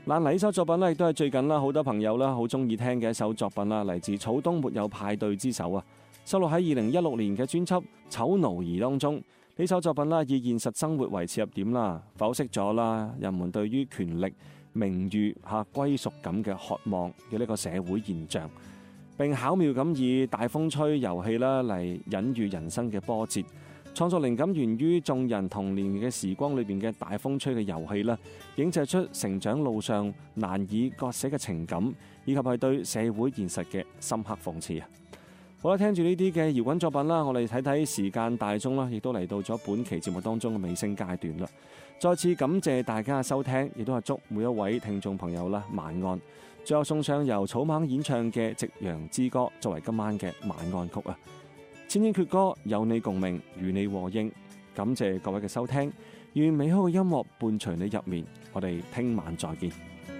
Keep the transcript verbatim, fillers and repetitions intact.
嗱，呢首作品咧，亦都係最近啦，好多朋友啦好中意聽嘅一首作品啦，嚟自草東沒有派對之手啊，收錄喺二零一六年嘅專輯《醜奴兒》當中。呢首作品啦，以現實生活為切入點啦，剖析咗啦人們對於權力、名譽、吓歸屬感嘅渴望嘅呢個社會現象，並巧妙咁以大風吹遊戲啦嚟隱喻人生嘅波折。創作靈感源於眾人童年嘅時光裏邊嘅大風吹嘅遊戲啦，映射出成長路上難以割捨嘅情感，以及係對社會現實嘅深刻諷刺啊！好啦，聽住呢啲嘅搖滾作品啦，我哋睇睇時間大鐘啦，亦都嚟到咗本期節目當中嘅尾聲階段啦。再次感謝大家嘅收聽，亦都係祝每一位聽眾朋友啦晚安。最後送上由草蜢演唱嘅《夕陽之歌》作為今晚嘅晚安曲啊！千千闕歌，有你共鳴，與你和應。感謝各位嘅收聽，願美好嘅音樂伴隨你入眠。我哋聽晚再見。